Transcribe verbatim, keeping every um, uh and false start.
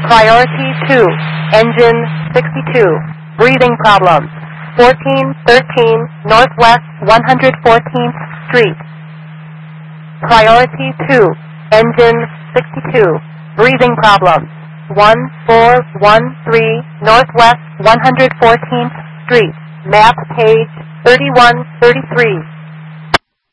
Priority two, engine sixty-two, breathing problems. fourteen thirteen Northwest one hundred fourteenth Street. Priority two, engine sixty-two, breathing problems. one four one three Northwest one hundred fourteenth Street. Map page thirty-one thirty-three.